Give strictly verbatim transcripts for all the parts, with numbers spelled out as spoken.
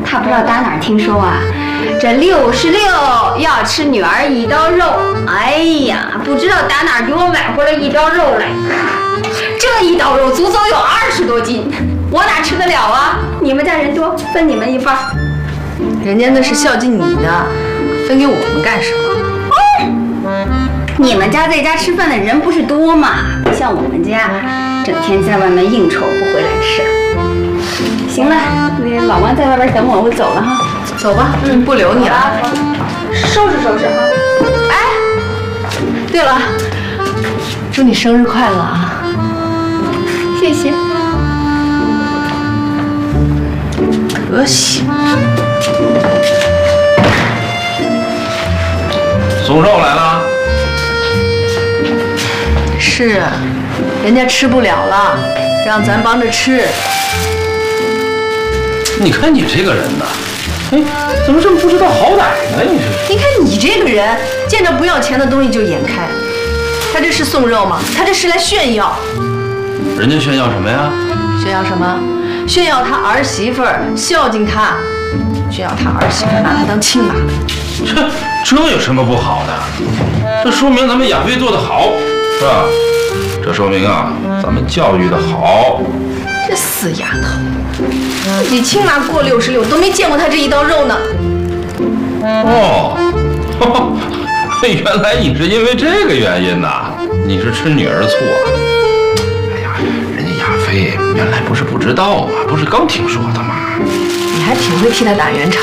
怕不知道打哪儿听说啊？这六十六要吃女儿一刀肉，哎呀，不知道打哪儿给我买回来一刀肉来。这一刀肉足足有二十多斤，我哪吃得了啊？你们家人多，分你们一半。 人家那是孝敬你的，分给我们干什么？ 你们家在家吃饭的人不是多吗？不像我们家，整天在外面应酬不回来吃。行了，那老王在外边等我，我走了哈。 走吧，嗯，不留你了。 收拾收拾哈。 哎，对了，祝你生日快乐啊！ 谢谢。 可喜。 送肉来了。 是，人家吃不了了，让咱帮着吃。 你看你这个人呐，哎，怎么这么不知道好歹呢？你这…… 你看你这个人，见着不要钱的东西就眼开。他这是送肉吗？他这是来炫耀。 人家炫耀什么呀？ 炫耀什么？炫耀他儿媳妇儿孝敬他，炫耀他儿媳妇拿他当亲妈。 这这有什么不好的？这说明咱们亚飞做得好，是吧？这说明啊，咱们教育得好。 这死丫头，自己亲妈过六十六都没见过他这一刀肉呢。 哦，呵呵，原来你是因为这个原因呐？你是吃女儿醋啊？哎呀，人家亚飞原来不是不知道啊，不是刚听说的吗？ 你还挺会替他打圆场。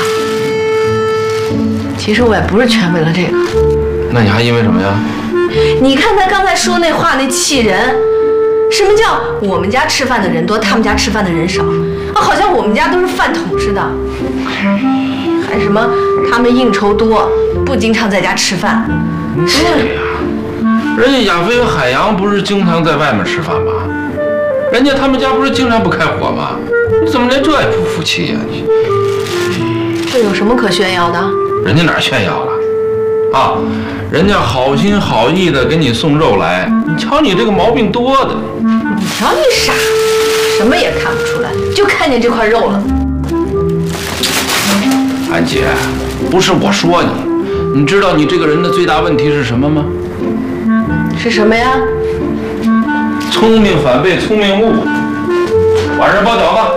其实我也不是全为了这个。 那你还因为什么呀？ 你看他刚才说那话，那气人。什么叫我们家吃饭的人多，他们家吃饭的人少？啊，好像我们家都是饭桶似的。还什么他们应酬多，不经常在家吃饭。 对呀，人家亚飞和海洋不是经常在外面吃饭吗？人家他们家不是经常不开火吗？你怎么连这也不服气呀？你这有什么可炫耀的？ 人家哪炫耀了？啊，人家好心好意的给你送肉来，你瞧你这个毛病多的。 你瞧你傻，什么也看不出来，就看见这块肉了。 安姐，不是我说你，你知道你这个人的最大问题是什么吗？ 是什么呀？ 聪明反被聪明误。晚上包饺子。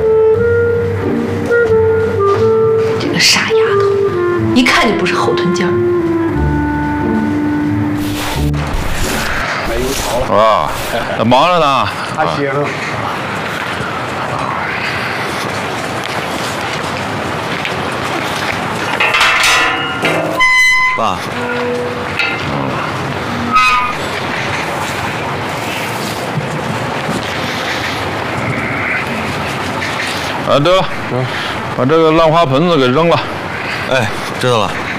这个傻丫头，一看就不是后臀尖儿。 啊，忙着呢。 他行。 爸。啊，得，把这个烂花盆子给扔了。 哎，知道了。